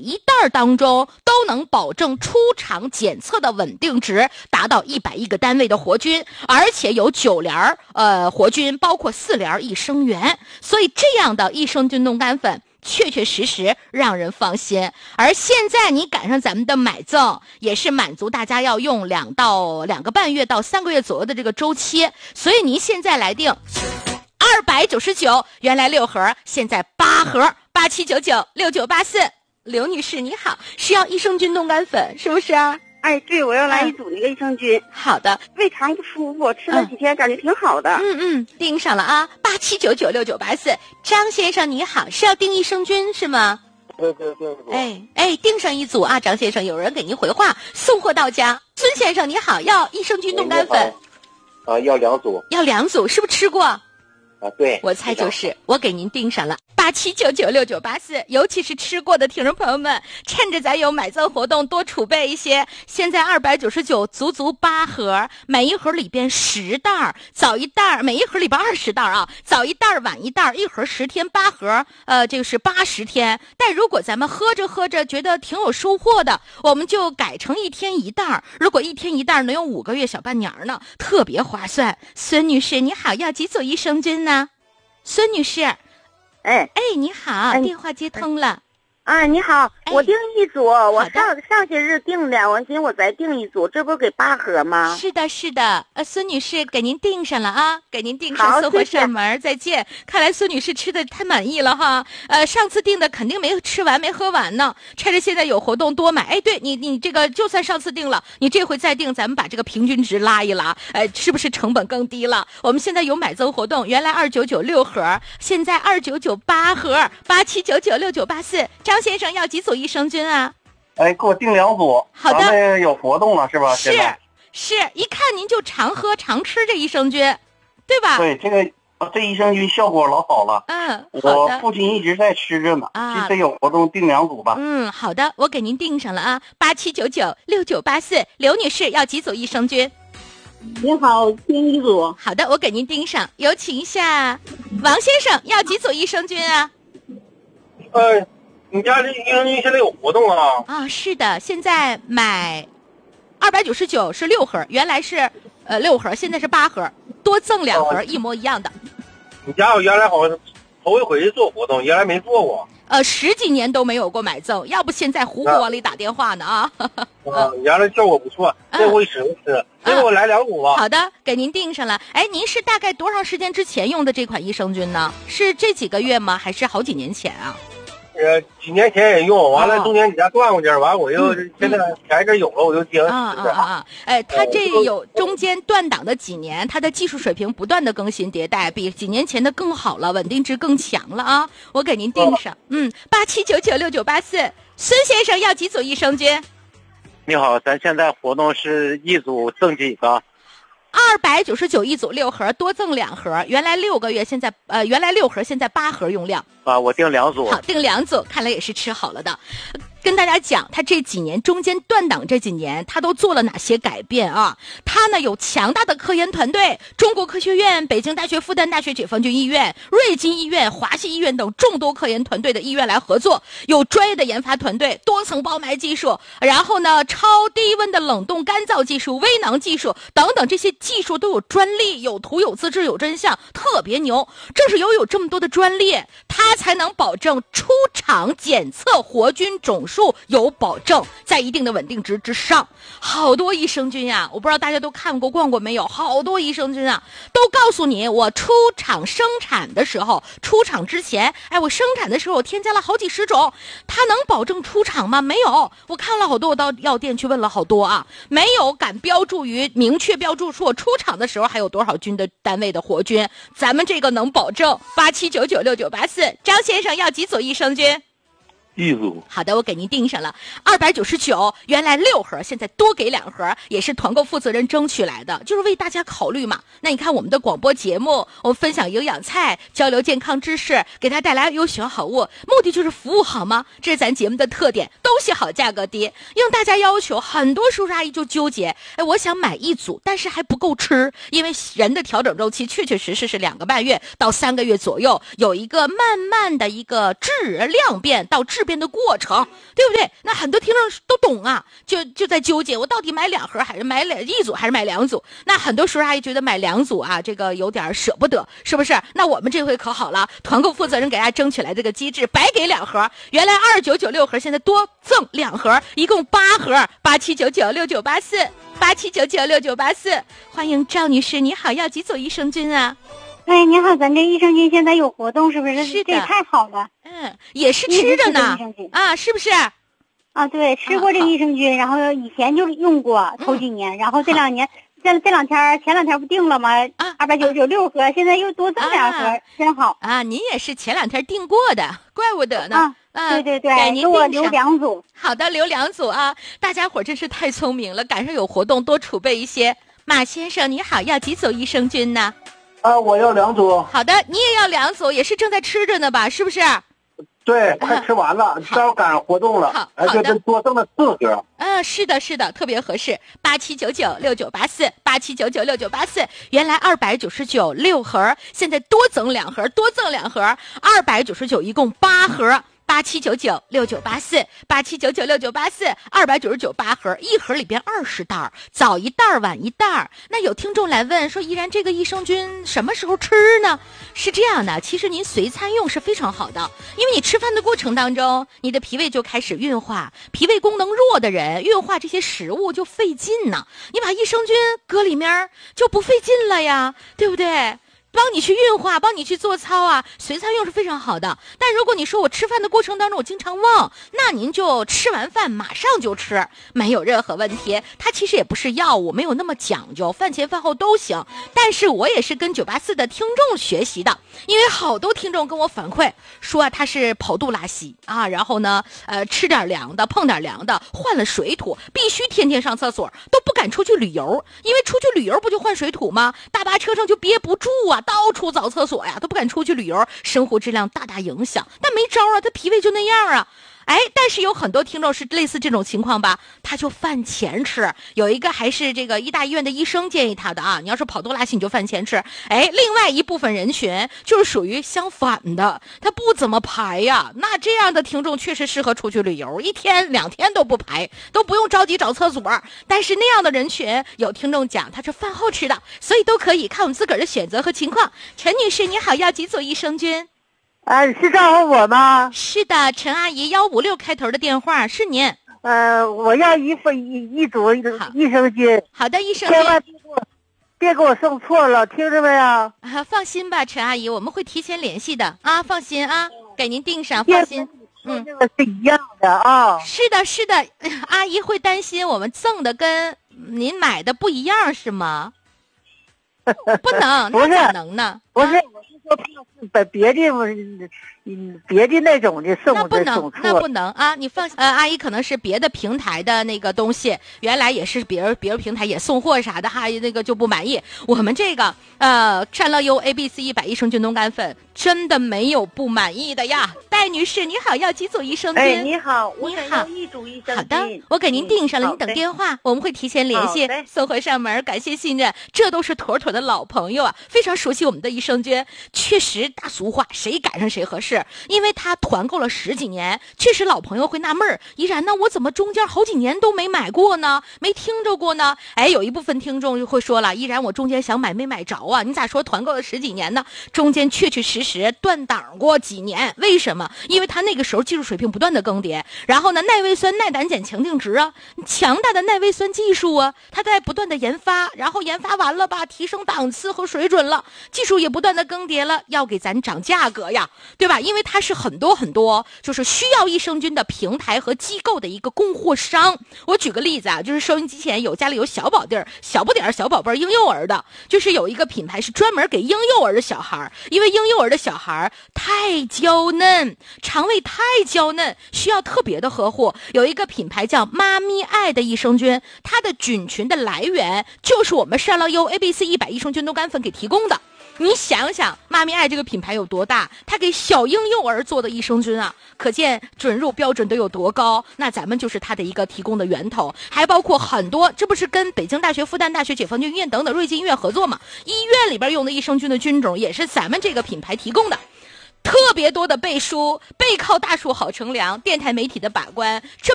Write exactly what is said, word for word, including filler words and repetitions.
一袋当中都能保证出厂检测的稳定值达到一百亿个单位的活菌，而且有九联呃活菌，包括四联益生元，所以这样的益生菌冻干粉确确实实让人放心。而现在你赶上咱们的买赠，也是满足大家要用两到两个半月到三个月左右的这个周期，所以您现在来定二百九十九，原来六盒，现在八盒，八七九九六九八四。刘女士你好，是要益生菌冻干粉是不是啊？ 哎，对，我要来一组那个益生菌。 嗯、好的， 胃肠不舒服，吃了几天、嗯、感觉挺好的。 嗯嗯，订上了啊，八七九九六九八四。张先生你好，是要订益生菌是吗？ 对对对。 哎哎，订上一组啊，张先生，有人给您回话，送货到家。孙先生你好，要益生菌冻干粉。 啊，要两组。 要两组，是不是吃过？ 啊，对， 我猜就是，我给您订上了八七九九六九八四。尤其是吃过的听众朋友们，趁着咱有买赠活动，多储备一些。现在二百九十九，足足八盒，每一盒里边十袋，早一袋，每一盒里边二十袋啊，早一袋晚一袋，一盒十天，八盒，呃，这个是八十天。但如果咱们喝着喝着觉得挺有收获的，我们就改成一天一袋。如果一天一袋能有五个月小半年呢，特别划算。孙女士你好，要几组益生菌呢？孙女士，哎哎， 你好，哎、电话接通了。 啊，你好， 哎、 我订一组，我上上些日订的，我寻思我再订一组，这不是给八盒吗？ 是的，是的，呃，孙女士给您订上了啊，给您订上，送货上门，再见。看来孙女士吃的太满意了哈，呃，上次订的肯定没吃完，没喝完呢。趁着现在有活动多买，哎，对你，你这个就算上次订了，你这回再订，咱们把这个平均值拉一拉，呃，是不是成本更低了？我们现在有买赠活动，原来二九九六盒，现在二九九八盒，八七九九六九八四。张先生要几组益生菌啊？ 哎，给我订两组。 好的， 咱们有活动了是吧？ 是是，一看您就常喝常吃这益生菌，对吧？ 对，这个这益生菌效果老好了。 嗯， 我父亲一直在吃着呢。 啊， 这次有活动订两组吧。 嗯，好的，我给您订上了啊，八七九九六九八四。刘女士要几组益生菌？ 您好，订一组。 好的，我给您订上。有请一下王先生，要几组益生菌啊？ 呃。你家这益生菌现在有活动啊？ 啊，是的，现在买二百九十九是六盒，原来是呃六盒，现在是八盒，多赠两盒，哦、一模一样的。 你家我原来好像头一回做活动，原来没做过。 呃，十几年都没有过买赠，要不现在呼呼往里打电话呢啊。 啊，原来效果不错，这回使不吃？这给我来两股吧。 好的，给您订上了。哎，您是大概多长时间之前用的这款益生菌呢？是这几个月吗？还是好几年前啊？ 呃，几年前也用，完了中间给家断过点，完了我又现在前一阵有了，我就接着啊啊啊！哎，它这有中间断档的几年，它的技术水平不断的更新迭代，比几年前的更好了，稳定值更强了啊！我给您订上，嗯，八七九九六九八四。孙先生要几组益生菌？ 你好，咱现在活动是一组赠几个？ 二百九十九一组六盒，多赠两盒。原来六个月，现在呃，原来六盒，现在八盒用量。 啊，我订两组。 好，订两组，看来也是吃好了的。跟大家讲，他这几年中间断档这几年，他都做了哪些改变啊？他呢有强大的科研团队，中国科学院、北京大学、复旦大学解放军医院、瑞金医院、华西医院等众多科研团队的医院来合作，有专业的研发团队、多层包埋技术，然后呢超低温的冷冻干燥技术、微囊技术等等，这些技术都有专利，有图有资质有真相，特别牛。正是由于有这么多的专利，它才能保证出厂检测活菌种数有保证，在一定的稳定值之上。好多益生菌呀、啊，我不知道大家都看过逛过没有，好多益生菌啊都告诉你，我出厂生产的时候，出厂之前，哎，我生产的时候我添加了好几十种，它能保证出厂吗？没有。我看了好多，我到药店去问了好多啊，没有敢标注于明确标注说我出厂的时候还有多少菌的单位的活菌，咱们这个能保证。八七九九六九八四。张先生要几组益生菌？ 一组。 好的，我给您订上了二百九十九，原来六盒，现在多给两盒，也是团购负责人争取来的，就是为大家考虑嘛。那你看我们的广播节目，我们分享营养菜，交流健康知识，给他带来优选好物，目的就是服务好吗？这是咱节目的特点，东西好价格低，应大家要求，很多叔叔阿姨就纠结，哎，我想买一组，但是还不够吃，因为人的调整周期确确实实是两个半月到三个月左右，有一个慢慢的一个质量变到质变的过程，对不对？那很多听众都懂啊，就就在纠结，我到底买两盒还是买两一组还是买两组？那很多时候阿姨觉得买两组啊，这个有点舍不得，是不是？那我们这回可好了，团购负责人给大家争取来这个机制，白给两盒，原来二九九六盒，现在多赠两盒，一共八盒，八七九九六九八四。八七九九六九八四，欢迎赵女士，你好，要几组益生菌啊？ 哎，你好，咱这益生菌现在有活动，是不是？ 是的， 这也太好了。 嗯，也是吃着呢。啊，是不是？ 啊，对，吃过这益生菌，然后以前就用过头几年，嗯、然后这两年这这两天前两天不定了吗？啊，二百九十九六盒，现在又多赠两盒，啊、真好啊！您也是前两天订过的，怪不得呢。 啊啊， 对对对，给我留两组。 好的，留两组啊！大家伙真是太聪明了，赶上有活动多储备一些。马先生你好，要几组益生菌呢？ 啊，我要两组。 好的，你也要两组，也是正在吃着呢吧？是不是？ 对，快吃完了，正好赶上活动了， 好， 而且这多赠了四盒。 嗯，是的，是的，特别合适。八七九九六九八四，八七九九六九八四，原来二百九十九六盒，现在多赠两盒，多赠两盒，二百九十九，一共八盒。八七九九六九八四，八七九九六九八四，二百九十九八盒，一盒里边二十袋，早一袋晚一袋。那有听众来问说，依然这个益生菌什么时候吃呢？是这样的，其实您随餐用是非常好的，因为你吃饭的过程当中，你的脾胃就开始运化，脾胃功能弱的人运化这些食物就费劲呢。你把益生菌搁里面就不费劲了呀，对不对？帮你去运化，帮你去做操啊，随餐用是非常好的。但如果你说我吃饭的过程当中我经常忘，那您就吃完饭马上就吃，没有任何问题。它其实也不是药物，没有那么讲究，饭前饭后都行。但是我也是跟九八四的听众学习的，因为好多听众跟我反馈说啊，他是跑肚拉稀啊，然后呢，呃，吃点凉的，碰点凉的，换了水土，必须天天上厕所，都不敢出去旅游，因为出去旅游不就换水土吗？大巴车上就憋不住啊。到处找厕所呀，都不敢出去旅游，生活质量大大影响。但没招啊，他脾胃就那样啊。哎，但是有很多听众是类似这种情况吧，他就饭前吃。有一个还是这个医大医院的医生建议他的啊，你要是跑肚拉稀你就饭前吃。哎，另外一部分人群就是属于相反的，他不怎么排呀。那这样的听众确实适合出去旅游，一天两天都不排，都不用着急找厕所。但是那样的人群，有听众讲他是饭后吃的，所以都可以看我们自个儿的选择和情况。陈女士你好，要几组益生菌？ 啊，是招呼我吗？ 是的，陈阿姨，幺五六开头的电话是您。 呃，我要一份一一组益生菌。 好的，益生菌。 千万别给我别给我送错了，听着没有？啊， 放心吧，陈阿姨，我们会提前联系的啊，放心啊，给您订上，放心。 嗯，这个是一样的啊。 是的，是的，阿姨会担心我们赠的跟您买的不一样是吗？不能， 不是哪能呢？ 不是，我是说怕是把别的，嗯，别的那种的送那不能， 送错那不能啊！你放，呃，阿姨可能是别的平台的那个东西，原来也是别人别的平台也送货啥的哈，那个就不满意。我们这个呃善乐优 A B C 一百益生菌冬干粉真的没有不满意的呀。戴女士你好，要几组益生菌？ 哎，你好， 你好， 一组益生菌。 好的，我给您订上了， 嗯、 您等电话，我们会提前联系送货上门。感谢信任，这都是妥妥的老朋友啊，非常熟悉我们的益生菌。确实，大俗话，谁赶上谁合适，因为他团购了十几年，确实老朋友会纳闷儿，依然呢，我怎么中间好几年都没买过呢？没听着过呢？哎，有一部分听众就会说了，依然我中间想买没买着啊？你咋说团购了十几年呢？中间确确实实断档过几年，为什么？因为他那个时候技术水平不断的更迭，然后呢，耐胃酸、耐胆碱强定值啊，强大的耐胃酸技术啊，它在不断的研发，然后研发完了吧，提升档次和水准了，技术也不断的更迭了，要给咱涨价格呀，对吧？因为它是很多很多就是需要益生菌的平台和机构的一个供货商。我举个例子啊，就是收音机前有家里有小宝弟儿、小不点儿、小宝贝儿、婴幼儿的，就是有一个品牌是专门给婴幼儿的小孩，因为婴幼儿的小孩太娇嫩，肠胃太娇嫩，需要特别的呵护。有一个品牌叫妈咪爱的益生菌，它的菌群的来源就是我们善乐优 A B C 一百益生菌冬干粉给提供的。你想想妈咪爱这个品牌有多大，它给小婴幼儿做的益生菌啊，可见准入标准都有多高。那咱们就是它的一个提供的源头，还包括很多，这不是跟北京大学、复旦大学、解放军医院等等瑞金医院合作吗？医院里边用的益生菌的菌种也是咱们这个品牌提供的。 特别多的背书，背靠大树好乘凉，电台媒体的把关，这